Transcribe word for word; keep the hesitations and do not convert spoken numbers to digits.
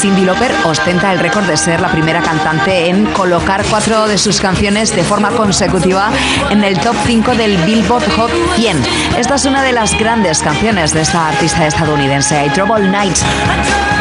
Cyndi Lauper ostenta el récord de ser la primera cantante en colocar cuatro de sus canciones de forma consecutiva en el top cinco del Billboard Hot cien. Esta es una de las grandes canciones de esta artista estadounidense, I Trouble Night.